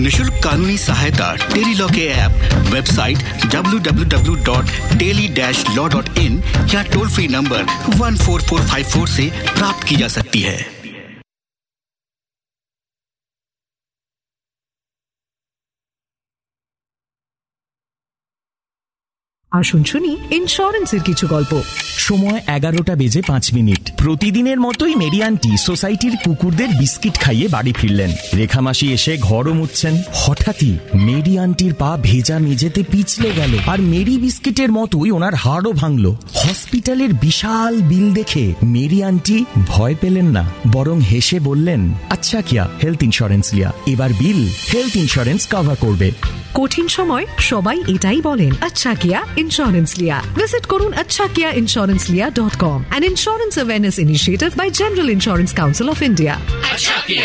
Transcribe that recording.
निशुल्क कानूनी सहायता टेली लॉ के ऐप, वेबसाइट www.teli-law.in या टोल फ्री नंबर 14454 से प्राप्त की जा सकती है। আসুন শুনি ইন্স্যুরেন্সের কিছু গল্প। সময় 11:05। প্রতিদিনের মতোই মেরি আন্টি সোসাইটির কুকুরদের বিস্কিট খাইয়ে বাড়ি ফিরলেন। রেখা মাসি এসে ঘরও মুছছেন। হঠাৎই মেরি আন্টির পা ভেজা মেঝেতে পিছলে গেল, আর মেরি বিস্কিটের মতোই ওনার হাড়ও ভাঙল। হসপিটালের বিশাল বিল দেখে মেরি আন্টি ভয় পেলেন না, বরং হেসে বললেন, আচ্ছা কিয়া হেলথ ইন্স্যুরেন্স লিয়া, এবার বিল হেলথ ইন্স্যুরেন্স কভার করবে। কঠিন সময় সবাই এটাই বলেন, আচ্ছা কিয়া ইন্স্যুরেন্স লিয়া। ভিজিট করুন achhakiainsurancelia.com, an insurance awareness initiative by General Insurance Council of India.